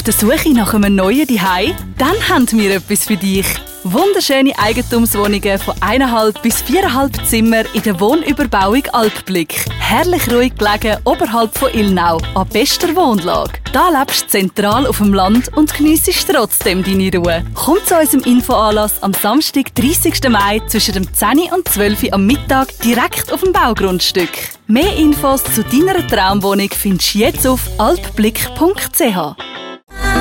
Auf der Suche nach einem neuen Zuhause? Dann haben wir etwas für dich. Wunderschöne Eigentumswohnungen von 1,5 bis 4,5 Zimmer in der Wohnüberbauung Alpblick. Herrlich ruhig gelegen oberhalb von Ilnau, an bester Wohnlage. Da lebst du zentral auf dem Land und geniessest trotzdem deine Ruhe. Komm zu unserem Infoanlass am Samstag, 30. Mai zwischen dem 10 und 12 Uhr am Mittag direkt auf dem Baugrundstück. Mehr Infos zu deiner Traumwohnung findest du jetzt auf alpblick.ch.